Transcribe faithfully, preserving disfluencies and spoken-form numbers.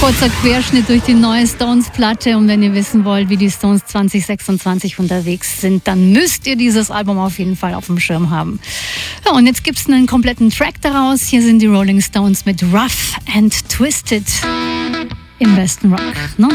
Kurzer Querschnitt durch die neue Stones-Platte. Und wenn ihr wissen wollt, wie die Stones zwanzig sechsundzwanzig unterwegs sind, dann müsst ihr dieses Album auf jeden Fall auf dem Schirm haben. Ja, und jetzt gibt es einen kompletten Track daraus. Hier sind die Rolling Stones mit Rough and Twisted im besten Rock. neunzig